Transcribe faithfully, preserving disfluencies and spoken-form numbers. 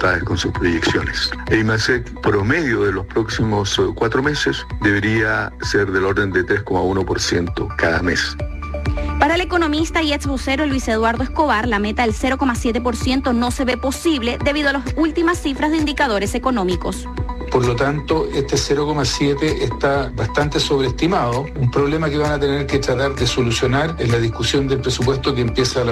dificultades con sus proyecciones. El IMASEC promedio de los próximos cuatro meses debería ser del orden de tres coma uno por ciento cada mes. Para el economista y ex vocero Luis Eduardo Escobar, la meta del cero coma siete por ciento no se ve posible debido a las últimas cifras de indicadores económicos. Por lo tanto, este cero coma siete está bastante sobreestimado, un problema que van a tener que tratar de solucionar en la discusión del presupuesto que empieza la